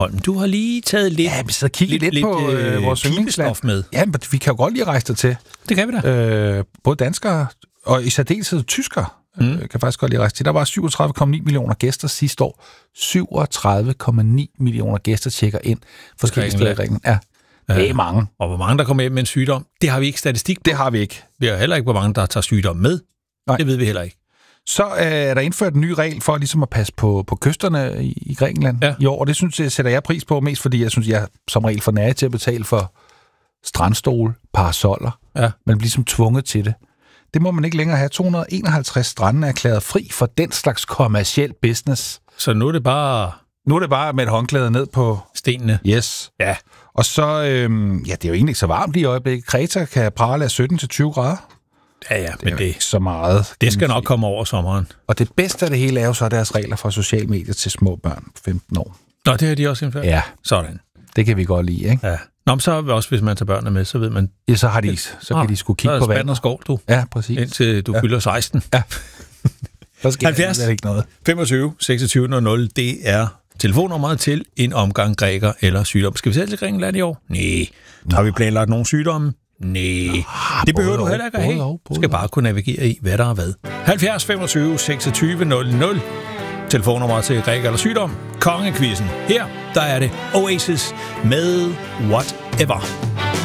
Holm, du har lige taget lidt... Ja, vi sidder og kigger lidt på vores yndlingsland med. Ja, men vi kan jo godt lige rejse der til. Det kan vi da. Både danskere og i særdeleshed tyskere kan faktisk godt lige rejse til. Der var 37,9 millioner gæster sidste år. 37,9 millioner gæster tjekker ind forskellige steder i Grækenland. Ja, det er mange. Og hvor mange, der kommer med en sygdom, det har vi ikke statistik på. Det har vi ikke. Vi har heller ikke, hvor mange, der tager sygdom med. Nej. Det ved vi heller ikke. Så er der indført en ny regel for ligesom at passe på kysterne i Grækenland i år. Og det synes jeg, sætter jeg pris på mest, fordi jeg synes, jeg som regel for nære til at betale for strandstole, parasoller. Ja. Man bliver ligesom tvunget til det. Det må man ikke længere have. 251 strande er erklæret fri for den slags kommerciel business. Så nu er det bare... Nu er det bare med et håndklæde ned på stenene. Yes. Ja. Og så, det er jo egentlig ikke så varmt i øjeblikket. Kreta kan prale af 17-20 grader. Ja, men det ikke så meget. Det skal nok komme over sommeren. Og det bedste af det hele er jo så deres regler fra sociale medier til små børn på 15 år. Nå, det har de også indført? Ja. Sådan. Det kan vi godt lide, ikke? Ja. Nå, men så også, hvis man tager børnene med, så ved man... Ja, så kan de sgu kigge på vandet. Så er skål, du. Ja, præcis. Indtil du fylder 16. Ja. Så skal 70 ikke noget. 25 26 00, det er telefonnummeret til en omgang græker eller sygdom. Skal vi selv til Grækenland i år? Nej. Har vi planlagt nogle sygdomme? Nej. Det behøver du heller ikke at have. Du skal bare kunne navigere i, hvad der er hvad. 70 25 26 00. Telefonnummer til græker eller sygdom. Kongekvisten. Her, der er det Oasis med Whatever.